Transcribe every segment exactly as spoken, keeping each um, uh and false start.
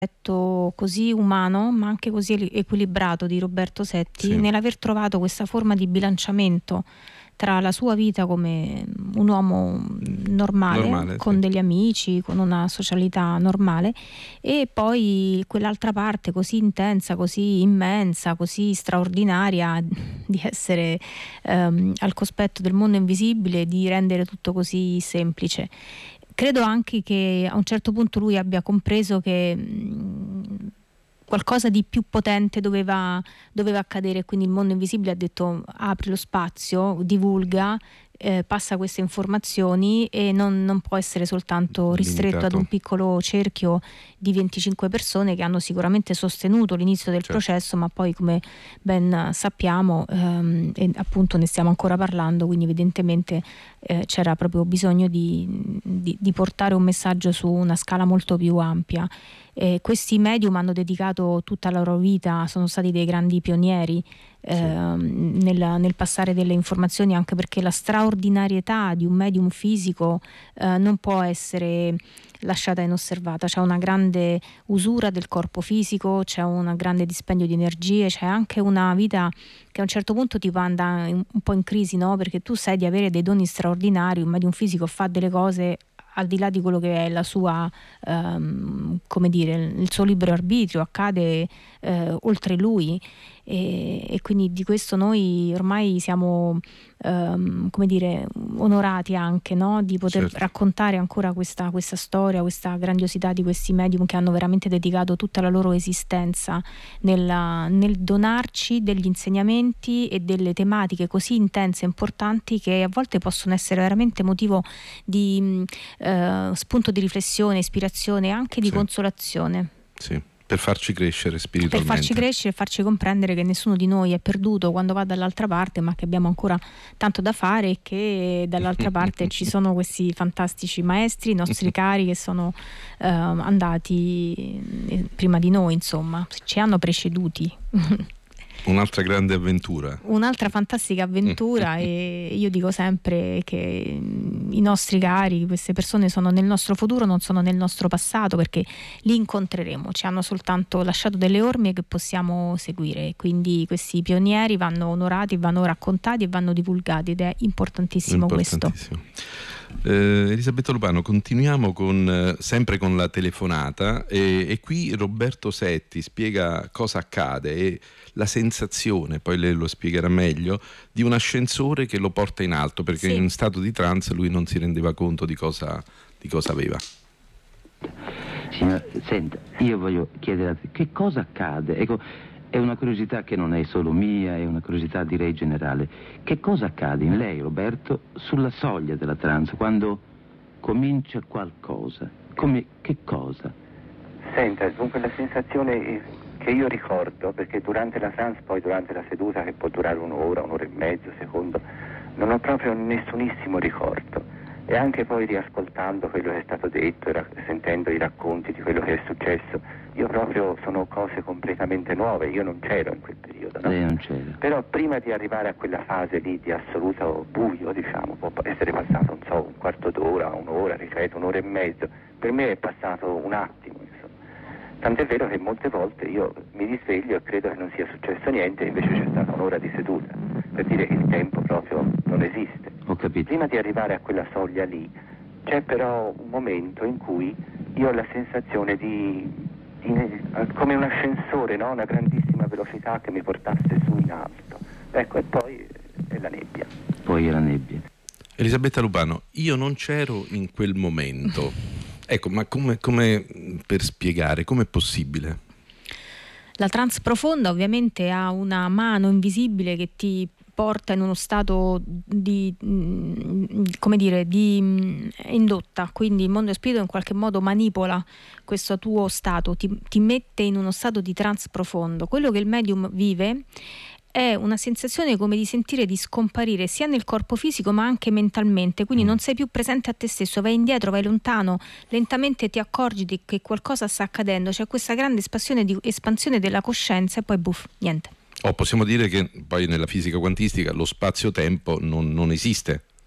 così umano ma anche così equilibrato di Roberto Setti, Sì. nell'aver trovato questa forma di bilanciamento tra la sua vita come un uomo normale, Normale, con sì. degli amici, con una socialità normale, e poi quell'altra parte così intensa, così immensa, così straordinaria di essere ehm, al cospetto del mondo invisibile, di rendere tutto così semplice. Credo anche che a un certo punto lui abbia compreso che mh, qualcosa di più potente doveva, doveva accadere, quindi il mondo invisibile ha detto: apri lo spazio, divulga, eh, passa queste informazioni, e non, non può essere soltanto ristretto Limitato. ad un piccolo cerchio di venticinque persone che hanno sicuramente sostenuto l'inizio del Certo. processo, ma poi, come ben sappiamo, ehm, e appunto ne stiamo ancora parlando, quindi evidentemente eh, c'era proprio bisogno di, di, di portare un messaggio su una scala molto più ampia. Eh, questi medium hanno dedicato tutta la loro vita, sono stati dei grandi pionieri ehm, nel, nel passare delle informazioni, anche perché la straordinarietà di un medium fisico eh, non può essere lasciata inosservata. C'è una grande usura del corpo fisico, c'è un grande dispendio di energie, c'è anche una vita che a un certo punto ti va andare un po' in crisi, no? Perché tu sai di avere dei doni straordinari, un medium fisico fa delle cose al di là di quello che è la sua, ehm, come dire, il suo libero arbitrio, accade eh, oltre lui, e, e quindi di questo noi ormai siamo, ehm, come dire, onorati anche, no? Di poter Certo. raccontare ancora questa, questa storia, questa grandiosità di questi medium che hanno veramente dedicato tutta la loro esistenza nella, nel donarci degli insegnamenti e delle tematiche così intense e importanti, che a volte possono essere veramente motivo di Uh, spunto di riflessione, ispirazione e anche di Sì. consolazione. Sì, per farci crescere spiritualmente. Per farci crescere e farci comprendere che nessuno di noi è perduto quando va dall'altra parte, ma che abbiamo ancora tanto da fare, e che dall'altra parte ci sono questi fantastici maestri, i nostri cari, che sono uh, andati prima di noi, insomma, ci hanno preceduti. Un'altra grande avventura. Un'altra fantastica avventura e io dico sempre che i nostri cari, queste persone, sono nel nostro futuro, non sono nel nostro passato, perché li incontreremo, ci hanno soltanto lasciato delle orme che possiamo seguire, quindi questi pionieri vanno onorati, vanno raccontati e vanno divulgati, ed è importantissimo, importantissimo. questo. Eh, Elisabetta Lupano, continuiamo con, eh, sempre con la telefonata, e, e qui Roberto Setti spiega cosa accade e la sensazione, poi lei lo spiegherà meglio, di un ascensore che lo porta in alto, perché Sì. in stato di trance lui non si rendeva conto di cosa, di cosa aveva. Signora, senta, io voglio chiedere a te, che cosa accade? Ecco, è una curiosità che non è solo mia, è una curiosità, direi, generale. Che cosa accade in lei, Roberto, sulla soglia della trance, quando comincia qualcosa? Come, che cosa? Senta, dunque la sensazione che io ricordo, perché durante la trance, poi durante la seduta, che può durare un'ora, un'ora e mezzo, secondo, non ho proprio nessunissimo ricordo. E anche poi riascoltando quello che è stato detto e ra- sentendo i racconti di quello che è successo, io proprio sono cose completamente nuove, io non c'ero in quel periodo, no? Lei non c'era. Però prima di arrivare a quella fase lì di assoluto buio, diciamo, può essere passato, non so, un quarto d'ora, un'ora, ripeto, un'ora e mezzo, per me è passato un attimo, insomma. Tant'è vero che molte volte io mi risveglio e credo che non sia successo niente, invece c'è stata un'ora di seduta, per dire che il tempo proprio non esiste. Ho capito. Prima di arrivare a quella soglia lì c'è però un momento in cui io ho la sensazione di, di come un ascensore, no? Una grandissima velocità che mi portasse su in alto. Ecco, e poi è la nebbia. Poi è la nebbia. Elisabetta Lupano, io non c'ero in quel momento. Ecco, ma come, come per spiegare, com'è possibile? La trance profonda ovviamente ha una mano invisibile che ti porta in uno stato di, come dire, di indotta, quindi il mondo spirito in qualche modo manipola questo tuo stato, ti, ti mette in uno stato di trance profondo. Quello che il medium vive è una sensazione come di sentire di scomparire sia nel corpo fisico ma anche mentalmente, quindi mm. non sei più presente a te stesso, vai indietro, vai lontano, lentamente ti accorgi di che qualcosa sta accadendo, c'è questa grande espansione, di, espansione della coscienza, e poi buff, niente. O possiamo dire che poi nella fisica quantistica lo spazio-tempo non, non esiste.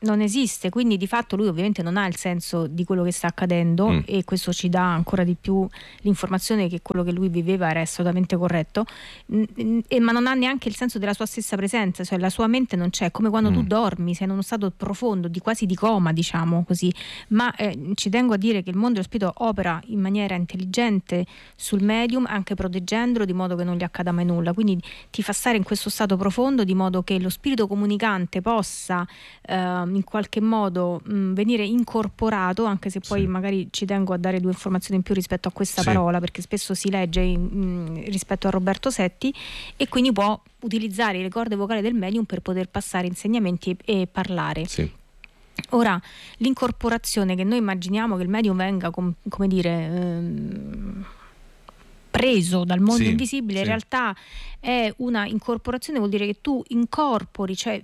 non esiste, quindi di fatto lui ovviamente non ha il senso di quello che sta accadendo mm. e questo ci dà ancora di più l'informazione che quello che lui viveva era assolutamente corretto, e, ma non ha neanche il senso della sua stessa presenza, cioè la sua mente non c'è, come quando mm. tu dormi, sei in uno stato profondo, di quasi di coma, diciamo così, ma eh, ci tengo a dire che il mondo dello spirito opera in maniera intelligente sul medium, anche proteggendolo di modo che non gli accada mai nulla, quindi ti fa stare in questo stato profondo di modo che lo spirito comunicante possa eh, in qualche modo mh, venire incorporato, anche se poi sì. magari ci tengo a dare due informazioni in più rispetto a questa sì. parola, perché spesso si legge in, mh, rispetto a Roberto Setti, e quindi può utilizzare le corde vocali del medium per poter passare insegnamenti e, e parlare. Sì. Ora, l'incorporazione che noi immaginiamo che il medium venga com, come dire ehm, preso dal mondo sì, invisibile, sì. in realtà è una incorporazione, vuol dire che tu incorpori, cioè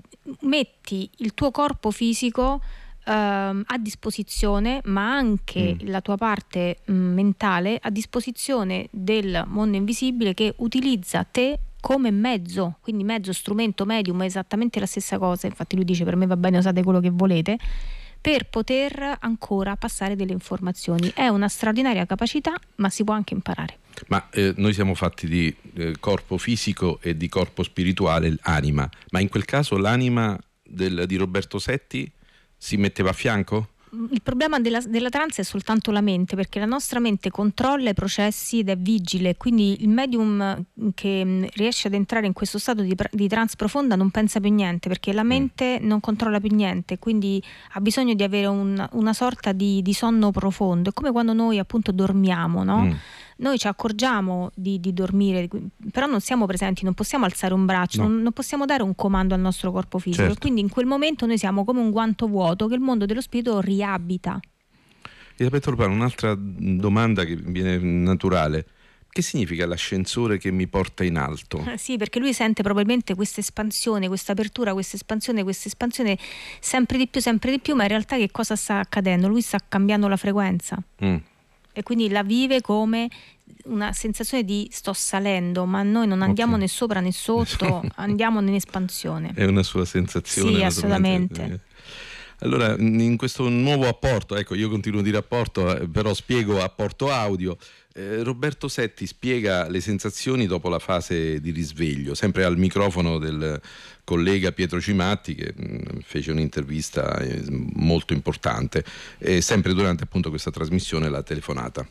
metti il tuo corpo fisico ehm, a disposizione, ma anche mm. la tua parte mh, mentale a disposizione del mondo invisibile, che utilizza te come mezzo, quindi mezzo, strumento, medium, è esattamente la stessa cosa. Infatti lui dice: per me va bene, usate quello che volete, per poter ancora passare delle informazioni. È una straordinaria capacità, ma si può anche imparare. Ma eh, noi siamo fatti di eh, corpo fisico e di corpo spirituale, anima, ma in quel caso l'anima del, di Roberto Setti si metteva a fianco? Il problema della, della trance è soltanto la mente, perché la nostra mente controlla i processi ed è vigile, quindi il medium che riesce ad entrare in questo stato di, di trance profonda non pensa più niente, perché la mente mm. non controlla più niente, quindi ha bisogno di avere un, una sorta di, di sonno profondo. È come quando noi appunto dormiamo, no? Mm. Noi ci accorgiamo di, di dormire, però non siamo presenti, non possiamo alzare un braccio, no. non, non possiamo dare un comando al nostro corpo fisico, certo. Quindi in quel momento noi siamo come un guanto vuoto che il mondo dello spirito riabita. Elisabetta Lupano, un'altra domanda che viene naturale: che significa l'ascensore che mi porta in alto? Eh sì, perché lui sente probabilmente questa espansione, questa apertura, questa espansione, questa espansione sempre di più, sempre di più, ma in realtà che cosa sta accadendo? Lui sta cambiando la frequenza. Mm. E quindi la vive come una sensazione di sto salendo, ma noi non andiamo okay. né sopra né sotto, andiamo in espansione. È una sua sensazione? Sì, assolutamente. Allora, in questo nuovo apporto, ecco, io continuo a dire apporto, eh, però spiego apporto audio. Eh, Roberto Setti spiega le sensazioni dopo la fase di risveglio, sempre al microfono del collega Pietro Cimatti, che mh, fece un'intervista eh, molto importante, eh, sempre durante appunto questa trasmissione, la telefonata.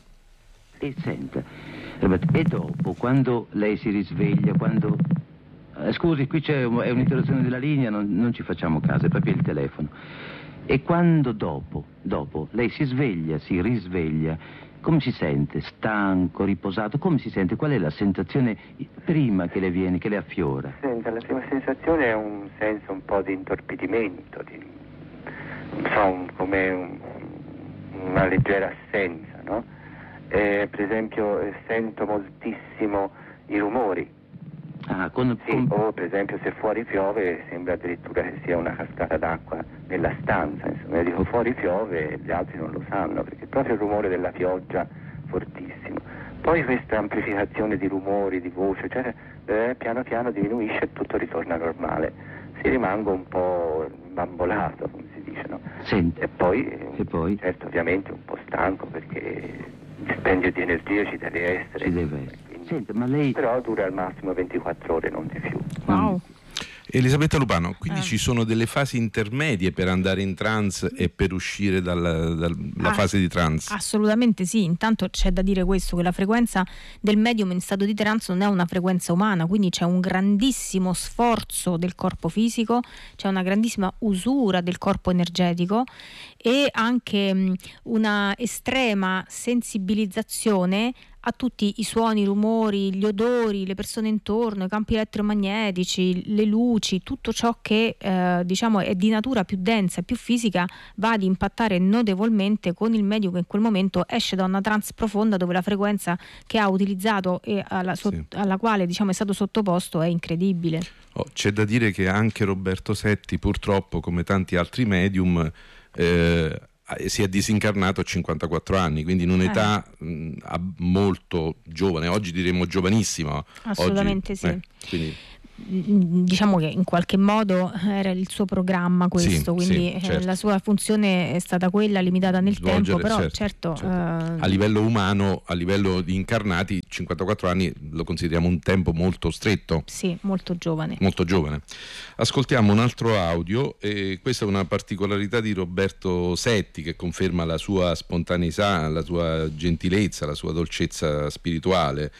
E senta, Roberto, e dopo, quando lei si risveglia, quando... Eh, scusi, qui c'è un, è un'interruzione della linea, non, non ci facciamo caso, è proprio il telefono. E quando dopo, dopo, lei si sveglia, si risveglia, come si sente? Stanco, riposato? Come si sente? Qual è la sensazione prima che le viene, che le affiora? Senta, la prima sensazione è un senso un po' di intorpidimento, di, non so, un, come un, una leggera assenza, no? Eh, per esempio eh, sento moltissimo i rumori. Ah, con, sì, con... o per esempio se fuori piove sembra addirittura che sia una cascata d'acqua nella stanza, insomma, io dico fuori piove e gli altri non lo sanno, perché è proprio il rumore della pioggia fortissimo. Poi questa amplificazione di rumori, di voce, cioè eh, piano piano diminuisce e tutto ritorna normale. Si rimango un po' bambolato, come si dice, no? Senti, e poi, e poi? Certo, ovviamente un po' stanco, perché il dispendio di energia ci deve essere. Ci deve essere. Senta, ma lei... Però dura al massimo ventiquattro ore, non di più. Wow. Elisabetta Lupano, quindi eh. ci sono delle fasi intermedie per andare in trance e per uscire dalla, dalla ah, fase di trance? Assolutamente sì. Intanto c'è da dire questo, che la frequenza del medium in stato di trance non è una frequenza umana, quindi c'è un grandissimo sforzo del corpo fisico, c'è una grandissima usura del corpo energetico e anche mh, una estrema sensibilizzazione a tutti i suoni, i rumori, gli odori, le persone intorno, i campi elettromagnetici, le luci, tutto ciò che eh, diciamo è di natura più densa e più fisica va ad impattare notevolmente con il medium che in quel momento esce da una trance profonda dove la frequenza che ha utilizzato e alla, sì. sott- alla quale diciamo è stato sottoposto è incredibile. Oh, c'è da dire che anche Roberto Setti, purtroppo, come tanti altri medium, eh, si è disincarnato a cinquantaquattro anni, quindi in un'età eh. mh, molto giovane, oggi diremmo giovanissima. Assolutamente oggi, sì. Eh, quindi... diciamo che in qualche modo era il suo programma questo, sì, quindi sì, certo. la sua funzione è stata quella, limitata nel Svolgere, tempo, però certo, certo, certo. Uh, a livello umano, a livello di incarnati, cinquantaquattro anni lo consideriamo un tempo molto stretto. Sì, molto giovane. Molto giovane. Ascoltiamo un altro audio, e questa è una particolarità di Roberto Setti che conferma la sua spontaneità, la sua gentilezza, la sua dolcezza spirituale.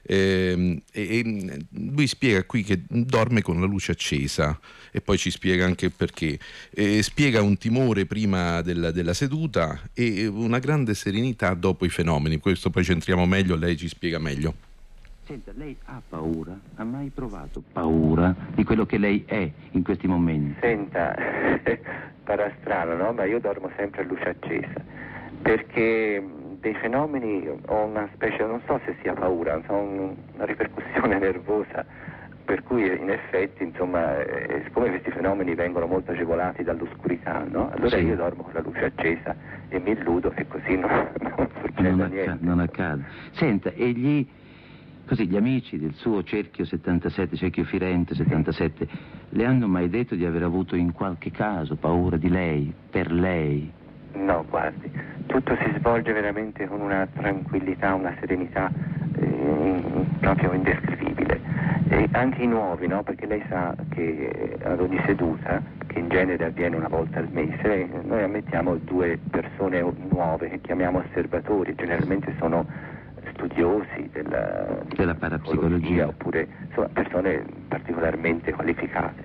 E, e lui spiega qui che dorme con la luce accesa e poi ci spiega anche perché. E spiega un timore prima della, della seduta e una grande serenità dopo i fenomeni. Questo poi centriamo meglio, lei ci spiega meglio. Senta, lei ha paura? Ha mai provato paura di quello che lei è in questi momenti? Senta, sarà strano, no? Ma io dormo sempre a luce accesa, perché dei fenomeni ho una specie, non so se sia paura, so, una ripercussione nervosa, per cui in effetti, insomma, eh, siccome questi fenomeni vengono molto agevolati dall'oscurità, no? Allora sì. Io dormo con la luce accesa e mi illudo che così non, non succeda non niente. Accade, non accade. Senta, e gli... Così gli amici del suo cerchio settantasette, cerchio Firenze settantasette, le hanno mai detto di aver avuto in qualche caso paura di lei, per lei? No, guardi, tutto si svolge veramente con una tranquillità, una serenità eh, proprio indescrivibile. E anche i nuovi, no? Perché lei sa che ad ogni seduta, che in genere avviene una volta al mese, noi ammettiamo due persone nuove che chiamiamo osservatori, generalmente sono studiosi della, della parapsicologia oppure insomma, persone particolarmente qualificate,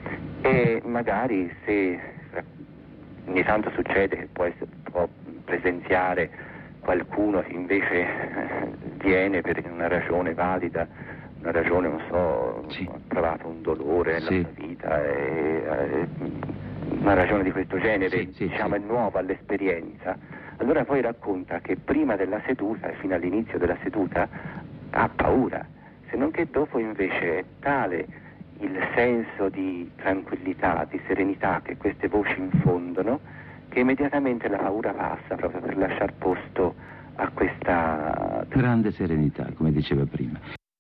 e magari se ogni tanto succede che può, essere, può presenziare qualcuno che invece viene per una ragione valida, una ragione, non so, sì. ha provato un dolore nella sì. sua vita, e, e, una ragione di questo genere, sì, sì, diciamo, sì. è nuova all'esperienza. Allora poi racconta che prima della seduta e fino all'inizio della seduta ha paura, se non che dopo invece è tale il senso di tranquillità, di serenità che queste voci infondono, che immediatamente la paura passa proprio per lasciar posto a questa grande serenità, come diceva prima.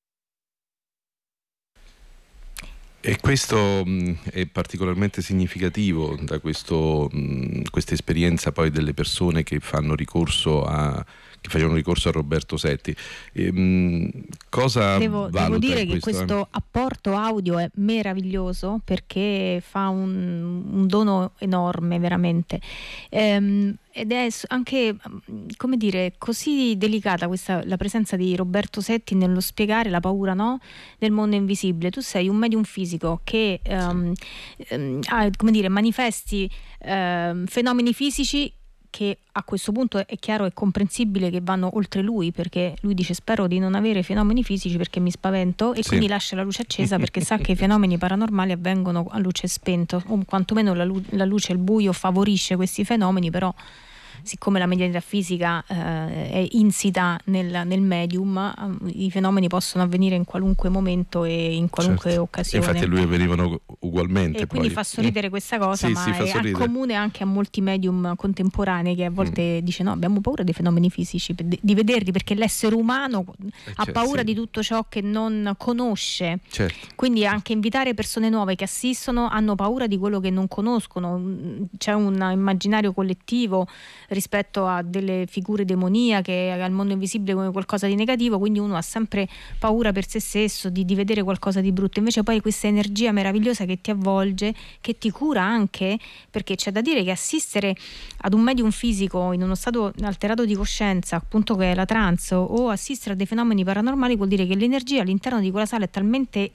E questo mh, è particolarmente significativo da questo, mh, questa esperienza poi delle persone che fanno ricorso a che facevano ricorso a Roberto Setti. E, mh, cosa devo, devo dire che questo, questo apporto audio è meraviglioso, perché fa un, un dono enorme veramente. Ehm, ed è anche, come dire, così delicata questa, la presenza di Roberto Setti nello spiegare la paura, no? Del mondo invisibile. Tu sei un medium fisico che um, um, ha, come dire, manifesti um, fenomeni fisici che a questo punto è chiaro e comprensibile che vanno oltre lui, perché lui dice: spero di non avere fenomeni fisici perché mi spavento, e sì. quindi lascia la luce accesa perché sa che i fenomeni paranormali avvengono a luce spenta, o quantomeno la, lu- la luce, il buio favorisce questi fenomeni, però siccome la medialità fisica eh, è insita nel, nel medium, eh, i fenomeni possono avvenire in qualunque momento e in qualunque certo. occasione. Infatti a lui avvenivano ugualmente. E poi. quindi fa sorridere questa cosa, sì, ma sì, è accomune anche a molti medium contemporanei, che a volte mm. dice: no, abbiamo paura dei fenomeni fisici, di vederli, perché l'essere umano eh, ha certo, paura sì. di tutto ciò che non conosce. Certo. Quindi anche invitare persone nuove che assistono hanno paura di quello che non conoscono. C'è un immaginario collettivo rispetto a delle figure demoniache, al mondo invisibile come qualcosa di negativo, quindi uno ha sempre paura per se stesso di, di vedere qualcosa di brutto. Invece poi questa energia meravigliosa che ti avvolge, che ti cura anche, perché c'è da dire che assistere ad un medium fisico in uno stato alterato di coscienza, appunto che è la trance, o assistere a dei fenomeni paranormali, vuol dire che l'energia all'interno di quella sala è talmente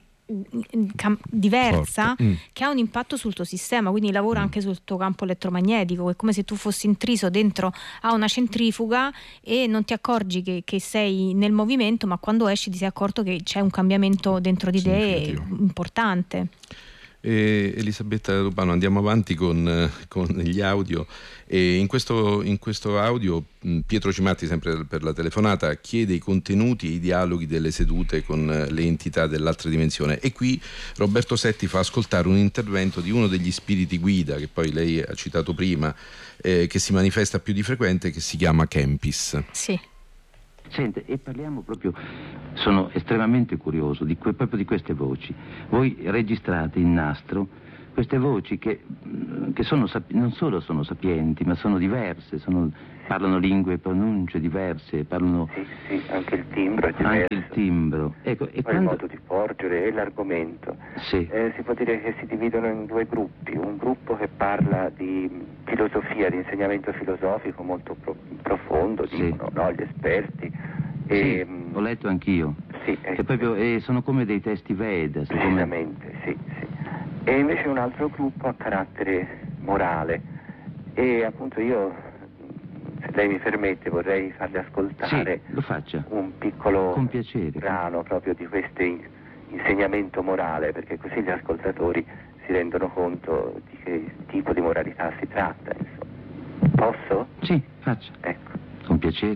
diversa mm. che ha un impatto sul tuo sistema, quindi lavora mm. anche sul tuo campo elettromagnetico. È come se tu fossi intriso dentro a una centrifuga e non ti accorgi che, che sei nel movimento, ma quando esci ti sei accorto che c'è un cambiamento dentro di te importante. E Elisabetta Rubano, andiamo avanti con, con gli audio, e in questo, in questo audio Pietro Cimatti, sempre per la telefonata, chiede i contenuti e i dialoghi delle sedute con le entità dell'altra dimensione, e qui Roberto Setti fa ascoltare un intervento di uno degli spiriti guida che poi lei ha citato prima, eh, che si manifesta più di frequente, che si chiama Kempis. Sì. Sente, e parliamo proprio, sono estremamente curioso di que, proprio di queste voci. Voi registrate in nastro queste voci che, che sono, non solo sono sapienti, ma sono diverse, sono, parlano lingue e pronunce diverse, parlano... Sì, sì, anche il timbro è diverso. Anche il timbro. Ecco, e Poi quando... il modo di porgere e l'argomento. Sì. Eh, si può dire che si dividono in due gruppi. Un gruppo che parla di filosofia, di insegnamento filosofico molto pro- profondo, sì. dicono, no, gli esperti. Sì, e, ho letto anch'io. Sì, che proprio eh, sono come dei testi Veda. Precisamente, come... sì, sì. E invece un altro gruppo a carattere morale. E appunto io, se lei mi permette, vorrei farle ascoltare sì, lo faccia. un piccolo Con piacere. brano proprio di questo insegnamento morale, perché così gli ascoltatori si rendono conto di che tipo di moralità si tratta, insomma. Posso? Sì, faccia. Ecco. Con piacere.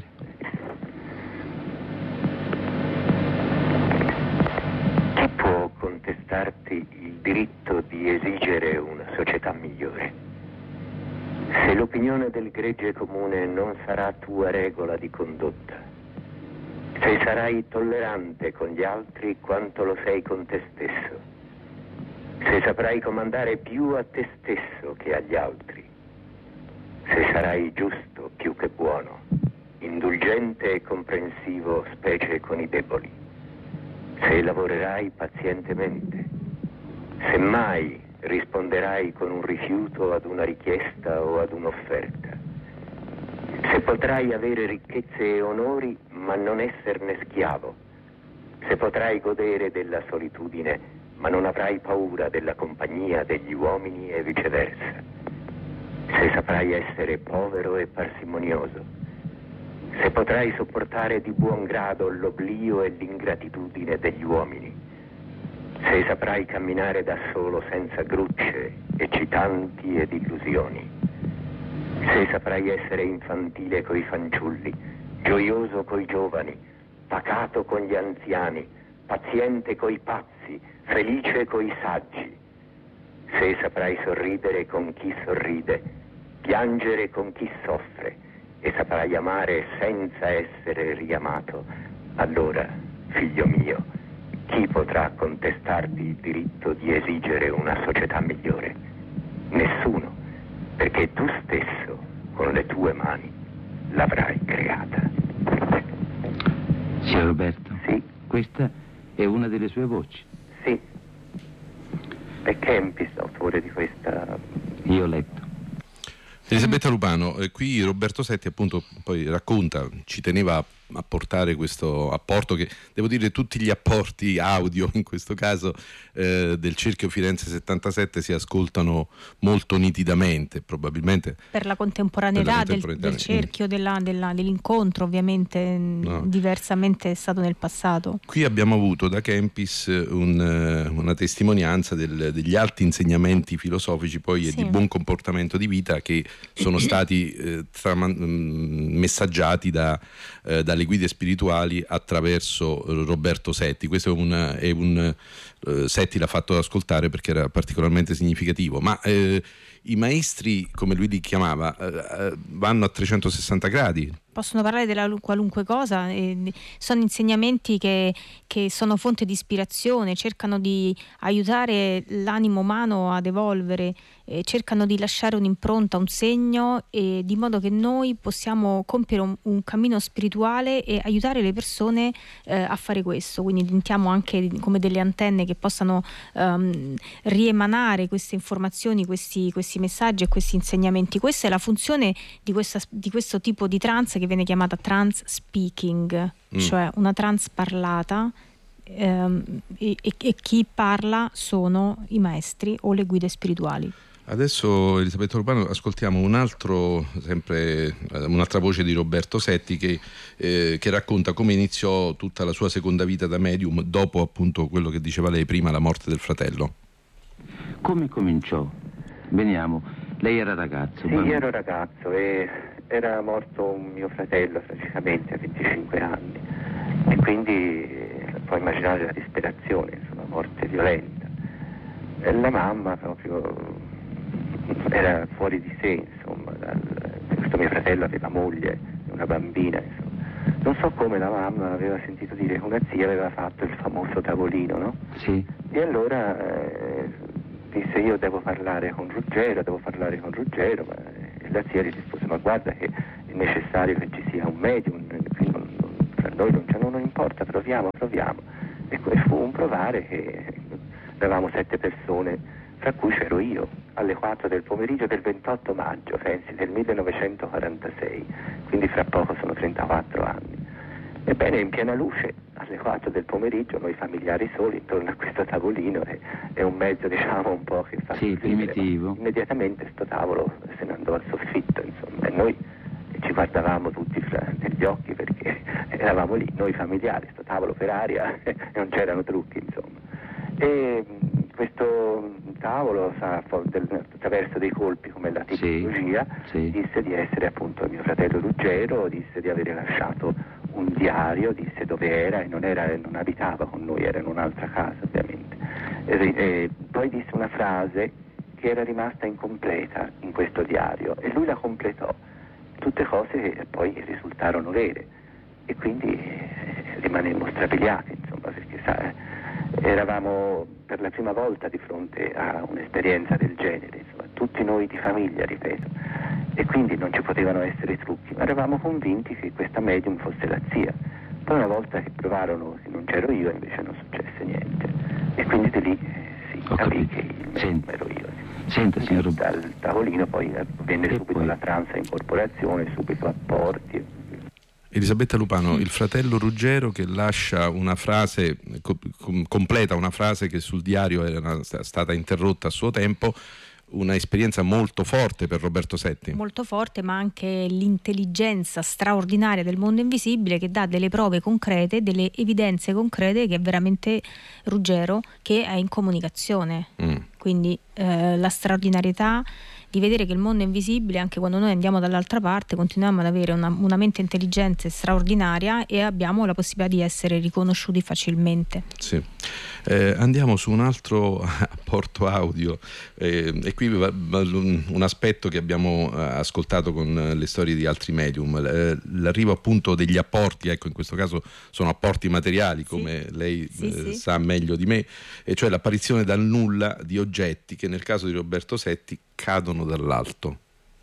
Chi può contestarti il diritto di esigere una società migliore? Se l'opinione del gregge comune non sarà tua regola di condotta, se sarai tollerante con gli altri quanto lo sei con te stesso, se saprai comandare più a te stesso che agli altri, se sarai giusto più che buono, indulgente e comprensivo specie con i deboli, se lavorerai pazientemente, se mai risponderai con un rifiuto ad una richiesta o ad un'offerta, se potrai avere ricchezze e onori ma non esserne schiavo, se potrai godere della solitudine ma non avrai paura della compagnia degli uomini e viceversa, se saprai essere povero e parsimonioso, se potrai sopportare di buon grado l'oblio e l'ingratitudine degli uomini, se saprai camminare da solo senza grucce, eccitanti ed illusioni, se saprai essere infantile coi fanciulli, gioioso coi giovani, pacato con gli anziani, paziente coi pazzi, felice coi saggi, se saprai sorridere con chi sorride, piangere con chi soffre, e saprai amare senza essere riamato, allora, figlio mio, chi potrà contestarti il diritto di esigere una società migliore? Nessuno, perché tu stesso, con le tue mani, l'avrai creata. Signor Roberto? Sì? Questa è una delle sue voci? Sì. È Kempis, autore di questa... Io ho letto. Elisabetta Lupano, eh, qui Roberto Setti appunto poi racconta, ci teneva a portare questo apporto che, devo dire, tutti gli apporti audio in questo caso eh, del Cerchio Firenze settantasette si ascoltano molto nitidamente, probabilmente per la contemporaneità, per la del, contemporaneità del cerchio, della, della, dell'incontro, ovviamente no. diversamente è stato nel passato. Qui abbiamo avuto da Kempis un, una testimonianza del, degli alti insegnamenti filosofici poi sì. e di buon comportamento di vita che sono stati eh, traman- messaggiati da, eh, dalle guide spirituali attraverso Roberto Setti. Questo è un, è un uh, Setti l'ha fatto ascoltare perché era particolarmente significativo, ma eh, i maestri, come lui li chiamava, eh, vanno a trecentosessanta gradi. Possono parlare della qualunque cosa, eh, sono insegnamenti che, che sono fonte di ispirazione, cercano di aiutare l'animo umano ad evolvere, eh, cercano di lasciare un'impronta, un segno, eh, di modo che noi possiamo compiere un, un cammino spirituale e aiutare le persone eh, a fare questo. Quindi diventiamo anche come delle antenne che possano um, riemanare queste informazioni, questi, questi messaggi e questi insegnamenti. Questa è la funzione di, questa, di questo tipo di trance che viene chiamata trance speaking, mm. cioè una trance parlata, ehm, e, e chi parla sono i maestri o le guide spirituali. Adesso, Elisabetta Urbano, ascoltiamo un altro, sempre un'altra voce di Roberto Setti che, eh, che racconta come iniziò tutta la sua seconda vita da medium dopo appunto quello che diceva lei prima, la morte del fratello. Come cominciò? Veniamo, lei era ragazzo. Sì, io ero ragazzo e era morto un mio fratello praticamente a venticinque anni e quindi puoi immaginare la disperazione, una morte violenta. E la mamma proprio era fuori di sé, insomma, dal, questo mio fratello aveva moglie, una bambina, insomma. Non so come la mamma aveva sentito dire che una zia aveva fatto il famoso tavolino, no? Sì. E allora eh, disse: io devo parlare con Ruggero, devo parlare con Ruggero, ma e la zia gli rispose: ma guarda che è necessario che ci sia un medium, qui non, non, fra noi non, cioè, non importa, proviamo, proviamo. E fu un provare che eravamo sette persone, fra cui c'ero io, alle quattro del pomeriggio del ventotto maggio, pensi, del millenovecentoquarantasei, quindi fra poco sono trentaquattro anni. Ebbene, in piena luce, alle quattro del pomeriggio, noi familiari soli intorno a questo tavolino, è, è un mezzo, diciamo, un po' che fa sì, sorridere, primitivo. Immediatamente sto tavolo se ne andò al soffitto, insomma, e noi ci guardavamo tutti fra, negli occhi, perché eravamo lì, noi familiari, sto tavolo per aria e non c'erano trucchi, insomma. E questo tavolo, attraverso dei colpi come la tipologia, sì, sì. disse di essere appunto mio fratello Ruggero, disse di avere lasciato un diario, disse dove era e non, era, non abitava con noi, era in un'altra casa ovviamente. E, e poi disse una frase che era rimasta incompleta in questo diario e lui la completò, tutte cose che poi risultarono vere, e quindi rimanemmo strabiliati, insomma, perché sa, eravamo per la prima volta di fronte a un'esperienza del genere, insomma, tutti noi di famiglia, ripeto, e quindi non ci potevano essere trucchi, ma eravamo convinti che questa medium fosse la zia. Poi una volta che provarono che non c'ero io, invece non successe niente, e quindi di lì si Ho capì capito. che il medium Senta. ero io. Senta, signor Ruggero. Dal tavolino poi venne E subito poi? la transa incorporazione, subito apporti. Elisabetta Lupano, il fratello Ruggero che lascia una frase, co- com- completa una frase che sul diario era stata interrotta a suo tempo, una esperienza molto forte per Roberto Setti. Molto forte, ma anche l'intelligenza straordinaria del mondo invisibile, che dà delle prove concrete, delle evidenze concrete che è veramente Ruggero che è in comunicazione. Mm. Quindi eh, la straordinarietà di vedere che il mondo è invisibile, anche quando noi andiamo dall'altra parte continuiamo ad avere una, una mente intelligente e straordinaria e abbiamo la possibilità di essere riconosciuti facilmente. Sì. Eh, andiamo su un altro apporto audio eh, e qui va, va, un aspetto che abbiamo ascoltato con le storie di altri medium, eh, l'arrivo appunto degli apporti, ecco, in questo caso sono apporti materiali, come sì. lei sì, eh, sì. sa meglio di me, e cioè l'apparizione dal nulla di oggetti che nel caso di Roberto Setti cadono dall'alto.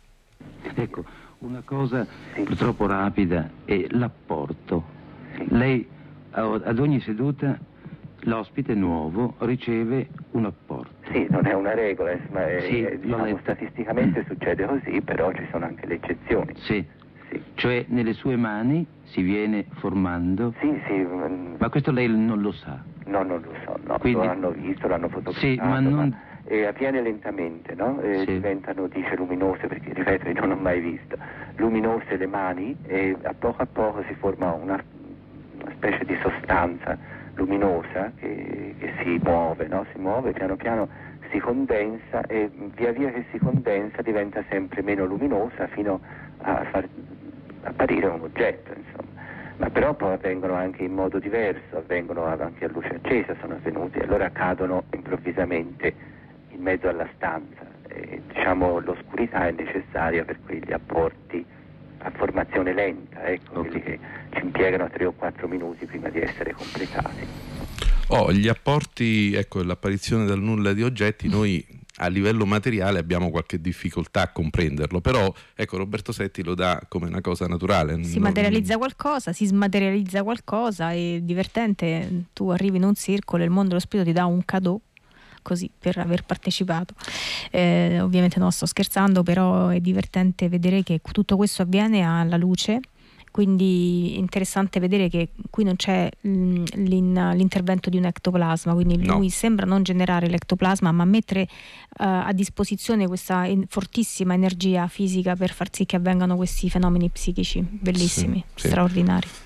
Ecco, una cosa purtroppo rapida è l'apporto. Lei ad ogni seduta l'ospite nuovo riceve un apporto. Sì, non è una regola, ma è, sì, è, diciamo, statisticamente succede così, però ci sono anche le eccezioni. Sì. Sì. Cioè nelle sue mani si viene formando. Sì, sì. Ma questo lei non lo sa? No, non lo so, no. Quindi... Lo hanno visto, l'hanno fotografato. Sì, ma non... Ma, eh, avviene lentamente, no? Eh, sì. Diventano, dice, luminose, perché ripeto, io non ho mai visto. Luminose le mani e a poco a poco si forma una, una specie di sostanza luminosa che, che si muove, no? Si muove piano piano, si condensa e via via che si condensa diventa sempre meno luminosa fino a far apparire un oggetto, insomma. Ma però poi avvengono anche in modo diverso, avvengono anche a luce accesa, sono avvenuti, e allora cadono improvvisamente in mezzo alla stanza. E, diciamo, l'oscurità è necessaria per quegli apporti a formazione lenta, ecco, okay. Quelli che ci impiegano tre o quattro minuti prima di essere completati. Oh, gli apporti, ecco, l'apparizione dal nulla di oggetti, noi a livello materiale abbiamo qualche difficoltà a comprenderlo, però ecco, Roberto Setti lo dà come una cosa naturale. Si non... materializza qualcosa, si smaterializza qualcosa, è divertente, tu arrivi in un circolo e il mondo dello spirito ti dà un cadeau, così, per aver partecipato. Eh, ovviamente no, sto scherzando, però è divertente vedere che tutto questo avviene alla luce. Quindi è interessante vedere che qui non c'è l'intervento di un ectoplasma, quindi lui no. sembra non generare l'ectoplasma, ma mettere uh, a disposizione questa en- fortissima energia fisica per far sì che avvengano questi fenomeni psichici bellissimi, sì, straordinari. Sì.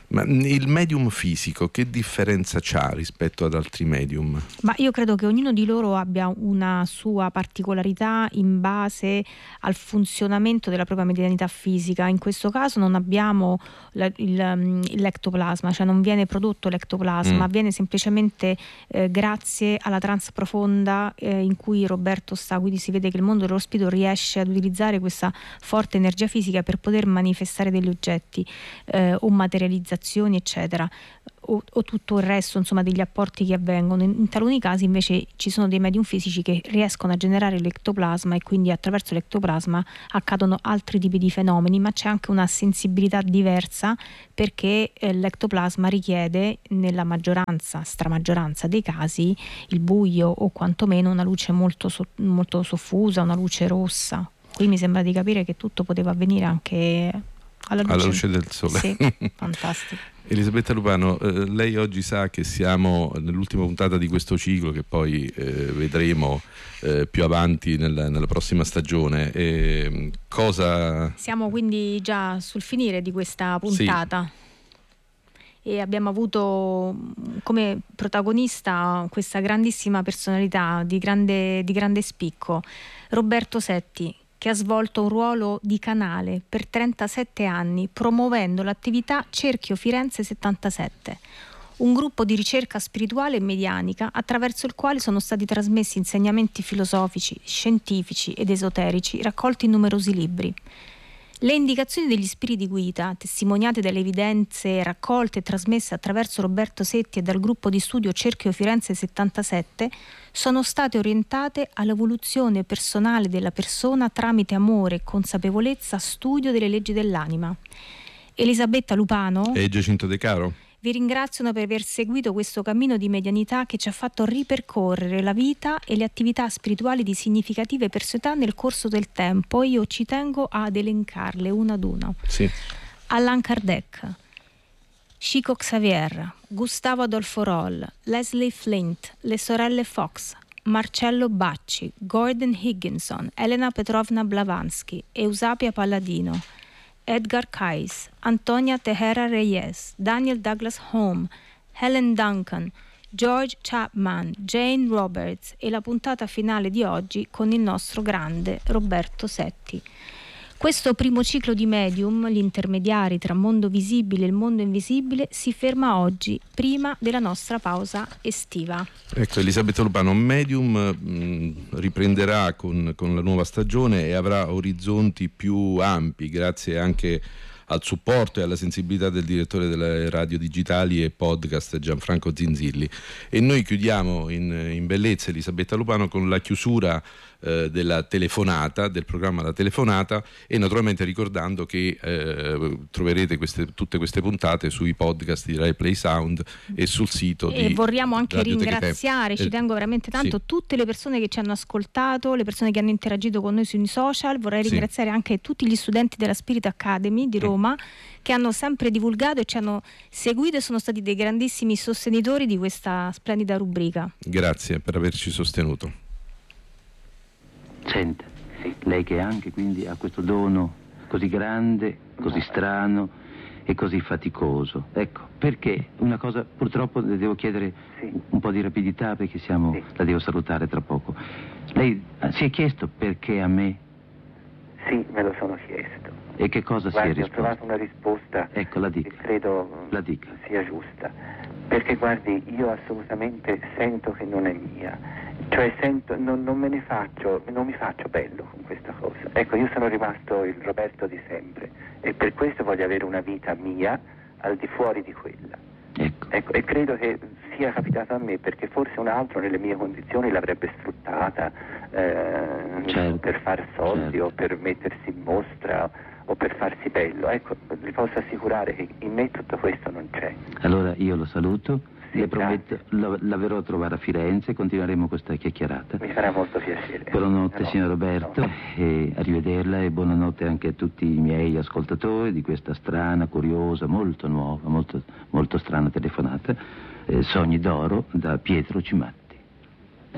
Ma il medium fisico che differenza c'ha rispetto ad altri medium? Ma io credo che ognuno di loro abbia una sua particolarità in base al funzionamento della propria medianità fisica. In questo caso non abbiamo la, il, il l'ectoplasma, cioè non viene prodotto l'ectoplasma, mm. avviene semplicemente eh, grazie alla trance profonda eh, in cui Roberto sta, quindi si vede che il mondo dello spirito riesce ad utilizzare questa forte energia fisica per poter manifestare degli oggetti eh, o materializzazioni eccetera o, o tutto il resto, insomma, degli apporti che avvengono. In, in taluni casi invece ci sono dei medium fisici che riescono a generare l'ectoplasma e quindi attraverso l'ectoplasma accadono altri tipi di fenomeni, ma c'è anche una sensibilità diversa perché eh, l'ectoplasma richiede nella maggioranza, stramaggioranza dei casi il buio o quantomeno una luce molto, so, molto soffusa, una luce rossa. Qui mi sembra di capire che tutto poteva avvenire anche alla luce, alla luce del sole. Sì, fantastico. Elisabetta Lupano, eh, lei oggi sa che siamo nell'ultima puntata di questo ciclo che poi eh, vedremo eh, più avanti nella, nella prossima stagione. E, cosa... Siamo quindi già sul finire di questa puntata. Sì. E abbiamo avuto come protagonista questa grandissima personalità di grande, di grande spicco, Roberto Setti, che ha svolto un ruolo di canale per trentasette anni promuovendo l'attività Cerchio Firenze settantasette, un gruppo di ricerca spirituale e medianica attraverso il quale sono stati trasmessi insegnamenti filosofici, scientifici ed esoterici raccolti in numerosi libri. Le indicazioni degli spiriti guida, testimoniate dalle evidenze raccolte e trasmesse attraverso Roberto Setti e dal gruppo di studio Cerchio Firenze settantasette, sono state orientate all'evoluzione personale della persona tramite amore, consapevolezza, studio delle leggi dell'anima. Elisabetta Lupano e Giacinto De Caro vi ringraziano per aver seguito questo cammino di medianità che ci ha fatto ripercorrere la vita e le attività spirituali di significative personalità nel corso del tempo. Io ci tengo ad elencarle una ad una. Sì. Allan Kardec, Chico Xavier, Gustavo Adolfo Roll, Leslie Flint, le sorelle Fox, Marcello Bacci, Gordon Higginson, Elena Petrovna Blavatsky, Eusapia Palladino, Edgar Cayce, Antonia Tejera Reyes, Daniel Douglas Home, Helen Duncan, George Chapman, Jane Roberts e la puntata finale di oggi con il nostro grande Roberto Setti. Questo primo ciclo di medium, gli intermediari tra mondo visibile e il mondo invisibile, si ferma oggi, prima della nostra pausa estiva. Ecco, Elisabetta Lupano, Medium mh, riprenderà con, con la nuova stagione e avrà orizzonti più ampi, grazie anche al supporto e alla sensibilità del direttore delle radio digitali e podcast Gianfranco Zinzilli. E noi chiudiamo in, in bellezza, Elisabetta Lupano, con la chiusura eh, della telefonata, del programma La Telefonata, e naturalmente ricordando che eh, troverete queste, tutte queste puntate sui podcast di Rai Play Sound e sul sito e di vorremmo anche Radioteca ringraziare, eh, ci tengo veramente tanto, sì. tutte le persone che ci hanno ascoltato, le persone che hanno interagito con noi sui social. Vorrei ringraziare sì. anche tutti gli studenti della Spirit Academy di Roma Roma, che hanno sempre divulgato e ci hanno seguito e sono stati dei grandissimi sostenitori di questa splendida rubrica. Grazie per averci sostenuto. Senta, lei che anche quindi ha questo dono così grande, così strano e così faticoso. Ecco, perché una cosa, purtroppo le devo chiedere sì. un po' di rapidità perché siamo, sì. la devo salutare tra poco. Lei si è chiesto perché a me? Sì, me lo sono chiesto. E che cosa Guardi, si è risposto? Ho trovato una risposta ecco, la dica. che credo la dica. sia giusta. Perché guardi, io assolutamente sento che non è mia. Cioè sento, non, non me ne faccio, non mi faccio bello con questa cosa. Ecco, io sono rimasto il Roberto di sempre e per questo voglio avere una vita mia al di fuori di quella. Ecco. Ecco, e credo che sia capitato a me perché forse un altro nelle mie condizioni l'avrebbe sfruttata eh, certo. per far soldi certo. o per mettersi in mostra o per farsi bello. Ecco, vi posso assicurare che in me tutto questo non c'è. Allora io lo saluto, sì, le prometto, lo, la verrò a trovare a Firenze e continueremo questa chiacchierata. Mi farà molto piacere. Buonanotte no, signor Roberto, no. e arrivederla, e buonanotte anche a tutti i miei ascoltatori di questa strana, curiosa, molto nuova, molto, molto strana telefonata. Eh, Sogni d'oro da Pietro Cimatti.